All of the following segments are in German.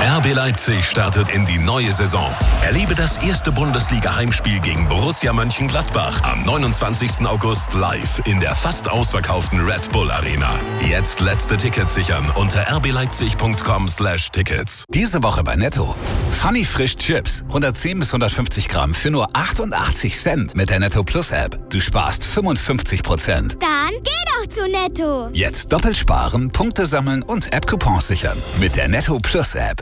RB Leipzig startet in die neue Saison. Erlebe das erste Bundesliga-Heimspiel gegen Borussia Mönchengladbach am 29. August live in der fast ausverkauften Red Bull Arena. Jetzt letzte Tickets sichern unter rbleipzig.com/Tickets. Diese Woche bei Netto. Funny Frisch Chips. 110 bis 150 Gramm für nur 88 Cent mit der Netto Plus App. Du sparst 55%. Dann geh doch zu Netto. Jetzt doppelt sparen, Punkte sammeln und App-Coupons sichern. Mit der Netto Plus App.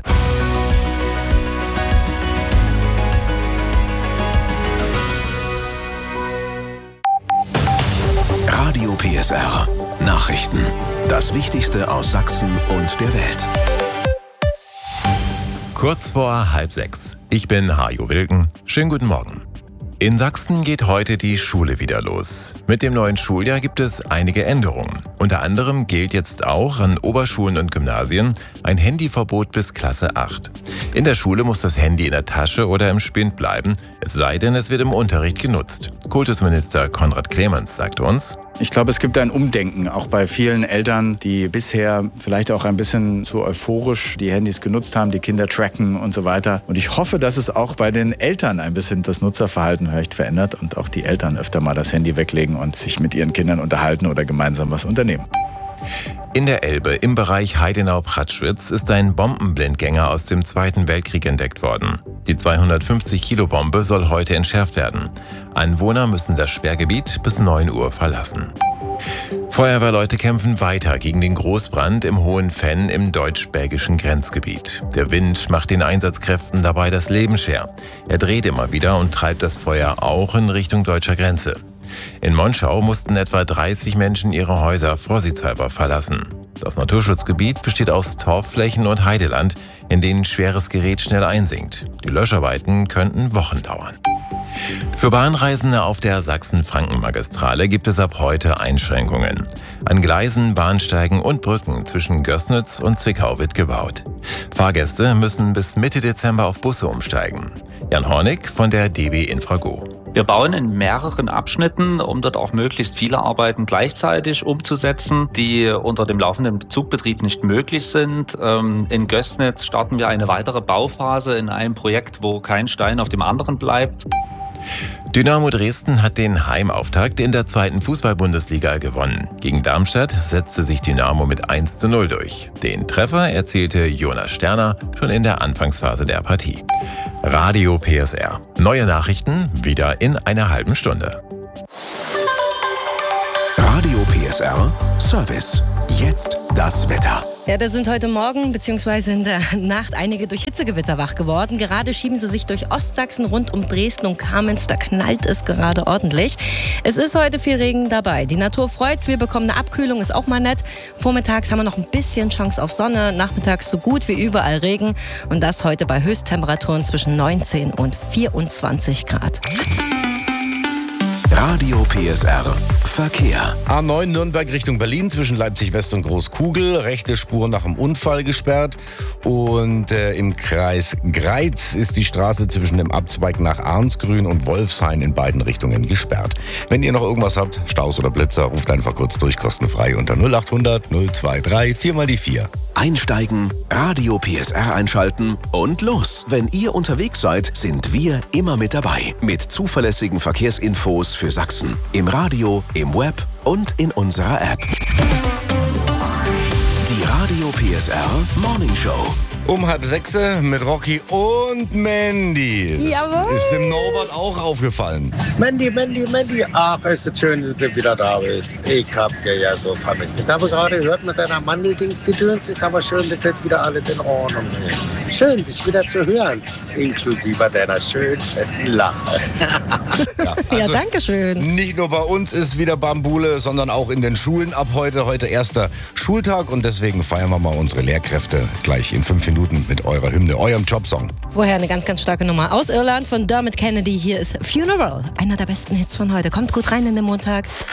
Radio PSR. Nachrichten. Das Wichtigste aus Sachsen und der Welt. Kurz vor 5:30. Ich bin Hajo Wilken. Schönen guten Morgen. In Sachsen geht heute die Schule wieder los. Mit dem neuen Schuljahr gibt es einige Änderungen. Unter anderem gilt jetzt auch an Oberschulen und Gymnasien ein Handyverbot bis Klasse 8. In der Schule muss das Handy in der Tasche oder im Spind bleiben, es sei denn, es wird im Unterricht genutzt. Kultusminister Konrad Clemens sagte uns: Ich glaube, es gibt ein Umdenken, auch bei vielen Eltern, die bisher vielleicht auch ein bisschen zu euphorisch die Handys genutzt haben, die Kinder tracken und so weiter. Und ich hoffe, dass es auch bei den Eltern ein bisschen das Nutzerverhalten vielleicht verändert und auch die Eltern öfter mal das Handy weglegen und sich mit ihren Kindern unterhalten oder gemeinsam was unternehmen. In der Elbe im Bereich Heidenau-Pratschwitz ist ein Bombenblindgänger aus dem Zweiten Weltkrieg entdeckt worden. Die 250-Kilo-Bombe soll heute entschärft werden. Anwohner müssen das Sperrgebiet bis 9 Uhr verlassen. Feuerwehrleute kämpfen weiter gegen den Großbrand im Hohen Venn im deutsch-belgischen Grenzgebiet. Der Wind macht den Einsatzkräften dabei das Leben schwer. Er dreht immer wieder und treibt das Feuer auch in Richtung deutscher Grenze. In Monschau mussten etwa 30 Menschen ihre Häuser vorsichtshalber verlassen. Das Naturschutzgebiet besteht aus Torfflächen und Heideland, in denen schweres Gerät schnell einsinkt. Die Löscharbeiten könnten Wochen dauern. Für Bahnreisende auf der Sachsen-Franken-Magistrale gibt es ab heute Einschränkungen. An Gleisen, Bahnsteigen und Brücken zwischen Gößnitz und Zwickau wird gebaut. Fahrgäste müssen bis Mitte Dezember auf Busse umsteigen. Jan Hornig von der DB Infrago. Wir bauen in mehreren Abschnitten, um dort auch möglichst viele Arbeiten gleichzeitig umzusetzen, die unter dem laufenden Zugbetrieb nicht möglich sind. In Gößnitz starten wir eine weitere Bauphase in einem Projekt, wo kein Stein auf dem anderen bleibt. Dynamo Dresden hat den Heimauftakt in der 2. Fußball-Bundesliga gewonnen. Gegen Darmstadt setzte sich Dynamo mit 1:0 durch. Den Treffer erzielte Jonas Sterner schon in der Anfangsphase der Partie. Radio PSR. Neue Nachrichten wieder in einer halben Stunde. Radio PSR Service. Jetzt das Wetter. Ja, da sind heute Morgen bzw. in der Nacht einige durch Hitzegewitter wach geworden. Gerade schieben sie sich durch Ostsachsen rund um Dresden und Kamenz. Da knallt es gerade ordentlich. Es ist heute viel Regen dabei. Die Natur freut's. Wir bekommen eine Abkühlung, ist auch mal nett. Vormittags haben wir noch ein bisschen Chance auf Sonne. Nachmittags so gut wie überall Regen. Und das heute bei Höchsttemperaturen zwischen 19 und 24 Grad. Radio PSR Verkehr. A9 Nürnberg Richtung Berlin zwischen Leipzig West und Großkugel. Rechte Spur nach dem Unfall gesperrt. Und im Kreis Greiz ist die Straße zwischen dem Abzweig nach Arnsgrün und Wolfshain in beiden Richtungen gesperrt. Wenn ihr noch irgendwas habt, Staus oder Blitzer, ruft einfach kurz durch, kostenfrei unter 0800 023 4x4. Einsteigen, Radio PSR einschalten und los. Wenn ihr unterwegs seid, sind wir immer mit dabei. Mit zuverlässigen Verkehrsinfos für Sachsen. Im Radio, im Web und in unserer App. Die Radio PSR Morning Show. Um 5:30 mit Rocky und Mandy. Das Jawohl. ist dem Norbert auch aufgefallen. Mandy. Ach, ist es schön, dass du wieder da bist. Ich hab dir ja so vermisst. Ich habe gerade gehört, mit deiner Mandeldings-Gedöns ist aber schön, dass das wieder alles in Ordnung ist. Schön, dich wieder zu hören. Inklusive deiner schönen, fetten Lache. Ja, danke schön. Nicht nur bei uns ist wieder Bambule, sondern auch in den Schulen ab heute. Heute erster Schultag und deswegen feiern wir mal unsere Lehrkräfte gleich in 5 Minuten mit eurer Hymne, eurem Jobsong. Vorher eine ganz, ganz starke Nummer aus Irland von Dermot Kennedy. Hier ist Funeral, einer der besten Hits von heute. Kommt gut rein in den Montag.